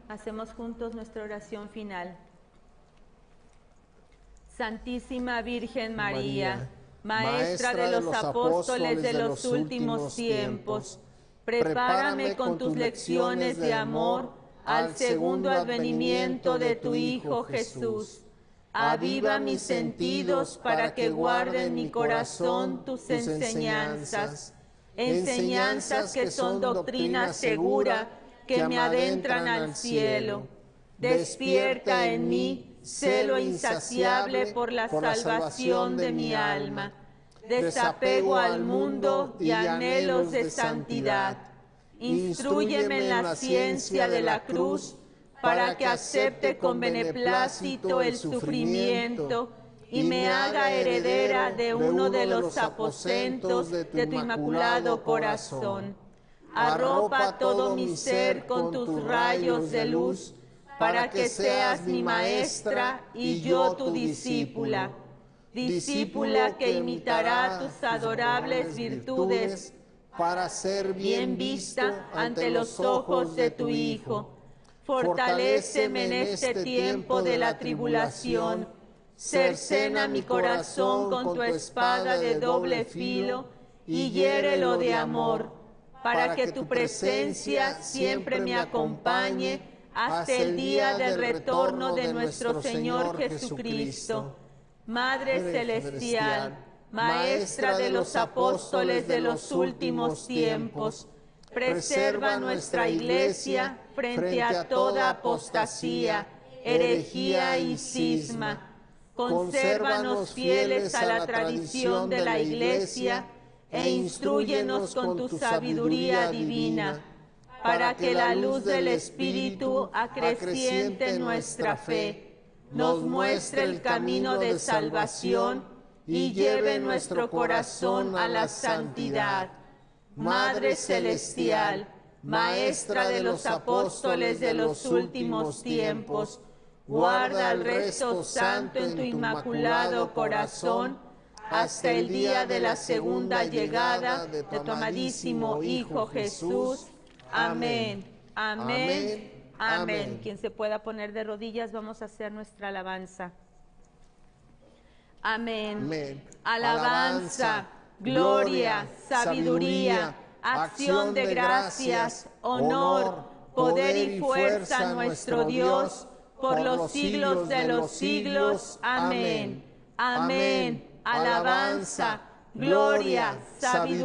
Hacemos juntos nuestra oración final. Santísima Virgen María, Maestra de los apóstoles de los últimos tiempos, prepárame con tus lecciones de amor al segundo advenimiento de tu Hijo Jesús. Aviva mis sentidos para que guarden mi corazón tus enseñanzas, enseñanzas que son doctrina segura que me adentran al cielo. Despierta en mí celo insaciable por la salvación de mi alma, desapego al mundo y anhelos de santidad. Instrúyeme en la ciencia de la cruz, para que acepte con beneplácito el sufrimiento y me haga heredera de uno de los aposentos de tu inmaculado corazón. Arropa todo mi ser con tus rayos de luz, para que seas mi maestra y yo tu discípula, discípula que imitará tus adorables virtudes para ser bien vista ante los ojos de tu Hijo. Fortaléceme en este tiempo de la tribulación, cercena mi corazón con tu espada de doble filo y hiérelo de amor, para que tu presencia siempre me acompañe hasta el día del retorno de nuestro Señor Jesucristo. Madre Celestial, Maestra de los apóstoles de los últimos tiempos, preserva nuestra Iglesia frente a toda apostasía, herejía y cisma. Consérvanos fieles a la tradición de la Iglesia e instrúyenos con tu sabiduría divina, para que la luz del Espíritu acreciente nuestra fe, nos muestre el camino de salvación y lleve nuestro corazón a la santidad. Madre Celestial, Maestra de los apóstoles de los últimos tiempos, guarda el resto santo en tu inmaculado corazón hasta el día de la segunda llegada de tu amadísimo Hijo Jesús. Amén, amén, amén. Quien se pueda poner de rodillas, vamos a hacer nuestra alabanza. Amén. Alabanza, gloria, sabiduría, acción de gracias, honor, poder y fuerza a nuestro Dios, por los siglos de los siglos. Amén. Amén. Alabanza, gloria, sabiduría.